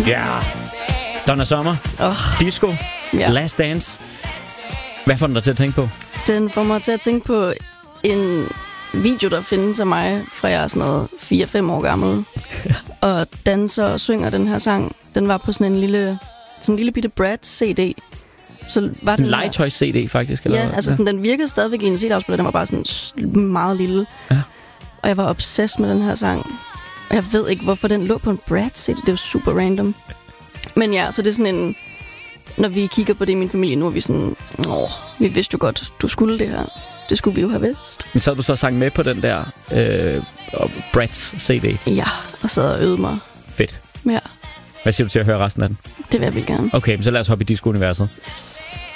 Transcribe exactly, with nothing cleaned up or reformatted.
Ja. Donna Summer. Oh. Disco. Ja. Last Dance. Hvad får den dig til at tænke på? Den får mig til at tænke på en video, der findes af mig, fra jeg er sådan noget fire fem år gammel. Og danser og synger den her sang. Den var på sådan en lille, sådan en lille bitte Brad-C D. Så var sådan en legetøjs-C D, faktisk? Eller ja, hvad? altså sådan, den virkede stadigvæk i en C D-afspiller. Den var bare sådan meget lille. Ja. Og jeg var obsessed med den her sang. Og jeg ved ikke, hvorfor den lå på en Brad-C D. Det er jo super random. Men ja, så det er sådan en... Når vi kigger på det i min familie nu, er vi sådan... Åh, vi vidste jo godt, du skulle det her. Det skulle vi jo have vidst. Men så har du så sang med på den der øh, Bratz C D? Ja, og sad og øvede mig. Fedt. Ja. Hvad siger du til at høre resten af den? Det vil jeg vil gerne. Okay, men så lad os hoppe i disco-universet. Yes.